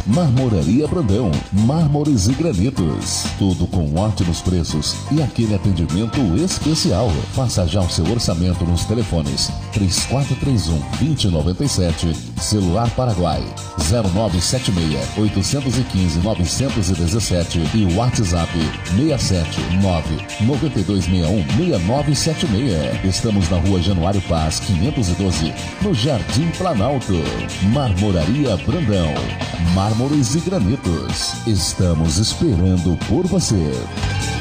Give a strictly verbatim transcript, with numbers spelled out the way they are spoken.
Marmoraria Brandão, mármores e granitos, tudo com ótimos preços e aquele atendimento especial. Faça já o seu orçamento nos telefones três quatro três um, dois zero nove sete, celular Paraguai zero nove sete seis, oito um cinco, nove um sete e WhatsApp seis sete nove, nove dois seis um, seis nove sete seis. Estamos na Rua Januário Paz, quinhentos e doze, no Jardim Planalto. Marmoraria Brandão, mármores e granitos. Estamos esperando por você.